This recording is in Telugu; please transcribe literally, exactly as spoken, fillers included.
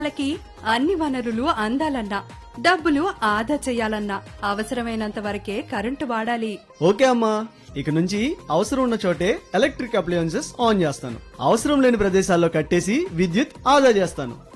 వాళ్ళకి అన్ని వనరులు అందాలన్నా డబ్బులు ఆదా చేయాలన్నా అవసరమైనంత వరకే కరెంటు వాడాలి. ఓకే అమ్మా, ఇక నుంచి అవసరం ఉన్న చోటే ఎలక్ట్రిక్ అప్లయన్సెస్ ఆన్ చేస్తాను. అవసరం లేని ప్రదేశాల్లో కట్టేసి విద్యుత్ ఆదా చేస్తాను.